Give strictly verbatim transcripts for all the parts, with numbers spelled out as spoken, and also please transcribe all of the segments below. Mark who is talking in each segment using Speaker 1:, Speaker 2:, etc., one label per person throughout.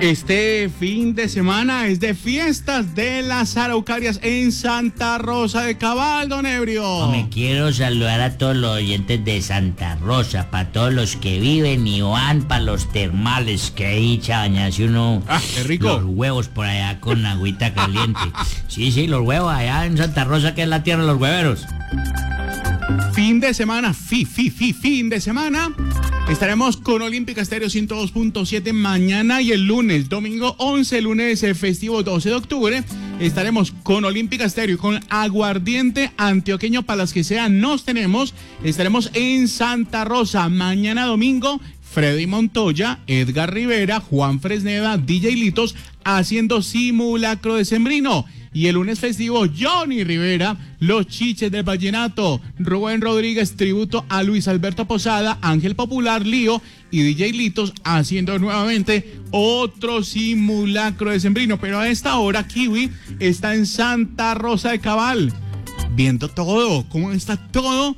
Speaker 1: Este fin de semana es de fiestas de las Araucarias en Santa Rosa de Cabal, don Ebrio.
Speaker 2: Me quiero saludar a todos los oyentes de Santa Rosa, para todos los que viven y van para los termales, que ahí bañarse uno.
Speaker 1: Ah, qué rico.
Speaker 2: Los huevos por allá con agüita caliente. Sí, sí, los huevos allá en Santa Rosa, que es la tierra de los hueveros.
Speaker 1: Fin de semana, fi, fi, fi, fin de semana. Estaremos con Olímpica Estéreo ciento dos punto siete mañana y el lunes, domingo once, lunes festivo doce de octubre. Estaremos con Olímpica Estéreo y con Aguardiente Antioqueño para las que sean, nos tenemos. Estaremos en Santa Rosa mañana domingo. Freddy Montoya, Edgar Rivera, Juan Fresneda, D J Litos haciendo simulacro decembrino. Y el lunes festivo, Johnny Rivera, Los Chiches del Vallenato, Rubén Rodríguez, tributo a Luis Alberto Posada, Ángel Popular, Lío y D J Litos haciendo nuevamente otro simulacro decembrino. Pero a esta hora, Kiwi está en Santa Rosa de Cabal, viendo todo, cómo está todo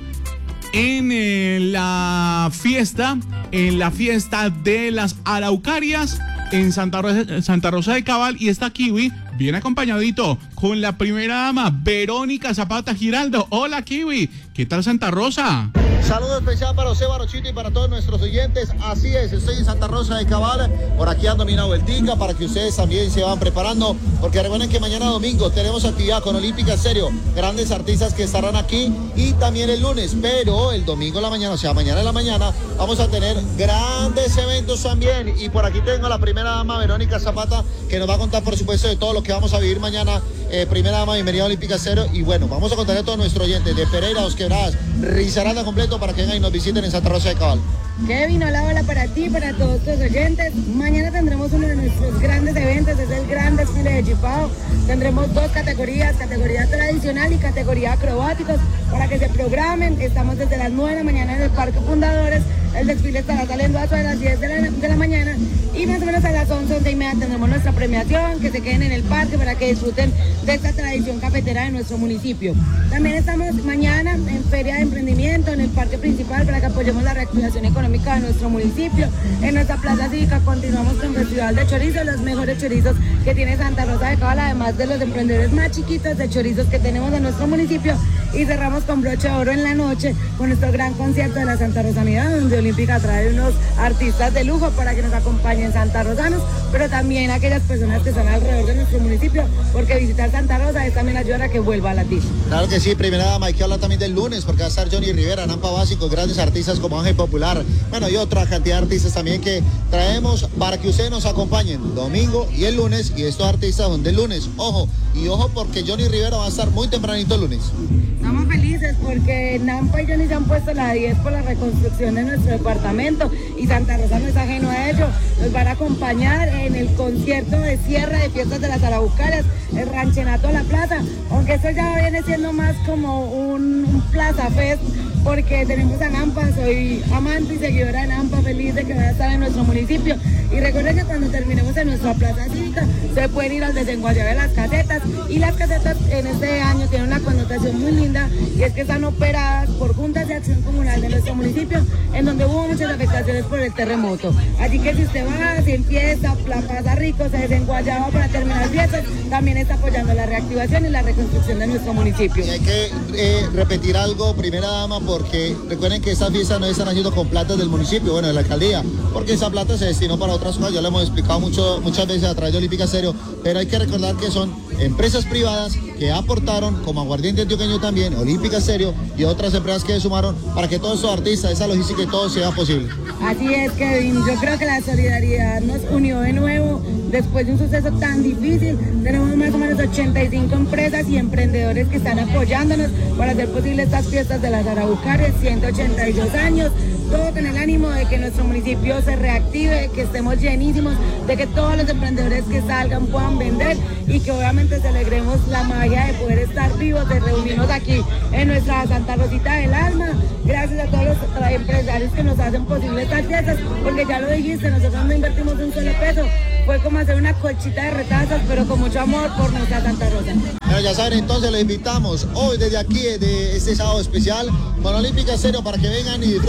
Speaker 1: en eh, la fiesta, en la fiesta de las Araucarias en Santa Rosa, Santa Rosa de Cabal, y está Kiwi bien acompañadito con la primera dama, Verónica Zapata Giraldo. Hola, Kiwi, ¿qué tal Santa Rosa?
Speaker 3: Saludo especial para José Barochito y para todos nuestros oyentes. Así es, estoy en Santa Rosa de Cabal, por aquí ando una vueltica para que ustedes también se van preparando, porque recuerden que mañana domingo tenemos actividad con Olímpica Estéreo, grandes artistas que estarán aquí, y también el lunes, pero el domingo en la mañana, o sea, mañana en la mañana, vamos a tener grandes eventos también. Y por aquí tengo a la primera dama, Verónica Zapata, que nos va a contar, por supuesto, de todo lo que vamos a vivir mañana. Eh, primera dama, bienvenida a Olímpica Estéreo. Y bueno, vamos a contarle a todos nuestros oyentes de Pereira, Dos Quebradas, Risaralda completo, para que vengan y nos visiten en Santa Rosa de Cabal.
Speaker 4: Kevin, hola, hola para ti, para todos tus oyentes. Mañana tendremos uno de nuestros grandes eventos, es el gran desfile de Chipao. Tendremos dos categorías, categoría tradicional y categoría acrobáticos, para que se programen. Estamos desde las nueve de la mañana en el Parque Fundadores. El desfile estará saliendo a las diez de la, de la mañana, y más o menos a las once, once y media tendremos nuestra premiación, que se queden en el parque para que disfruten de esta tradición cafetera de nuestro municipio. También estamos mañana en Feria de Emprendimiento en el parque principal para que apoyemos la reactivación económica de nuestro municipio. En nuestra plaza cívica continuamos con Festival de Chorizos, los mejores chorizos que tiene Santa Rosa de Cabal, además de los emprendedores más chiquitos de chorizos que tenemos en nuestro municipio. Y cerramos con broche de oro en la noche con nuestro gran concierto de la Santa Rosanidad, donde Olímpica trae unos artistas de lujo para que nos acompañen santarrosanos, pero también aquellas personas que están alrededor de nuestro municipio, porque visitar Santa Rosa es también ayudar a que vuelva a latir.
Speaker 3: Claro que sí, primera dama, hay que hablar también del lunes, porque va a estar Johnny Rivera, Nampa Básico, grandes artistas como Ángel Popular, bueno, y otra cantidad de artistas también que traemos para que ustedes nos acompañen domingo y el lunes, y estos artistas son del lunes, ojo, y ojo porque Johnny Rivera va a estar muy tempranito el lunes.
Speaker 4: Estamos felices porque Nampa y Johnny se han puesto la diez por la reconstrucción de nuestro departamento, y Santa Rosa no es ajeno a ello. Nos van a acompañar en el concierto de cierre de fiestas de las Araucarias, el Ranchenato a la Plaza, aunque esto ya viene siendo más como un, un Plaza Fest, porque tenemos a Nampa, soy amante y seguidora de Nampa, feliz de que vaya a estar en nuestro municipio. Y recuerden que cuando terminemos en nuestra plaza cívica se pueden ir al desenguayabe de las casetas, y las casetas en este año tienen una connotación muy linda, y es que están operadas por juntas de acción comunal de nuestro municipio, en donde hubo muchas afectaciones por el terremoto. Así que si usted va, si empieza, la pasa rico, se desenguayaba para terminar fiestas, también está apoyando la reactivación y la reconstrucción de nuestro municipio.
Speaker 3: Y hay que eh, repetir algo, primera dama, porque recuerden que estas fiestas no están haciendo con plata del municipio, bueno, de la alcaldía, porque esa plata se destinó para otras cosas, ya lo hemos explicado mucho, muchas veces a través de Olímpica Estéreo, pero hay que recordar que son empresas privadas que aportaron, como Aguardiente Antioqueño también, Olímpica Estéreo y otras empresas que sumaron para que todos estos artistas, esa logística y todo sea posible.
Speaker 4: Así es, Kevin, yo creo que la solidaridad nos unió de nuevo después de un suceso tan difícil. Tenemos más o menos ochenta y cinco empresas y emprendedores que están apoyándonos para hacer posible estas fiestas de las Araucarias, ciento ochenta y dos años, todo con el ánimo de que nuestro municipio se reactive, que estemos llenísimos, de que todos los emprendedores que salgan puedan vender, y que obviamente celebremos la magia de poder estar vivos, de reunirnos aquí en nuestra Santa Rosita del Alma. Gracias a todos los empresarios que nos hacen posible estas fiestas, porque ya lo dijiste, nosotros no invertimos un solo peso, fue como hacer una colchita de retazos, pero con mucho amor por nuestra Santa Rosa.
Speaker 3: Bueno, ya saben, entonces los invitamos hoy desde aquí, de este sábado especial, con Olímpica Estéreo, para que vengan y disfruten hoy sábado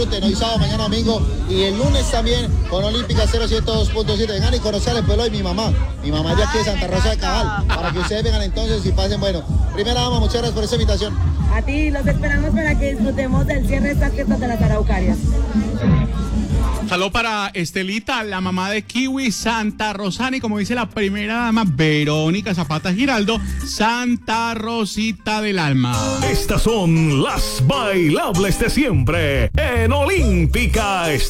Speaker 3: sábado, mañana domingo y el lunes también con Olímpica cero ciento dos punto siete. Vengan y conocer al pueblo de mi mamá. Mi mamá es de aquí de Santa Rosa de Cabal. Para que ustedes vengan entonces y pasen bueno. Primera dama, muchas gracias por esa invitación.
Speaker 4: A ti, los esperamos para que disfrutemos del cierre de estas fiestas de las Araucarias.
Speaker 1: Saludo para Estelita, la mamá de Kiwi, Santa Rosana, y como dice la primera dama, Verónica Zapata Giraldo, Santa Rosita del Alma.
Speaker 5: Estas son las bailables de siempre en Olímpica.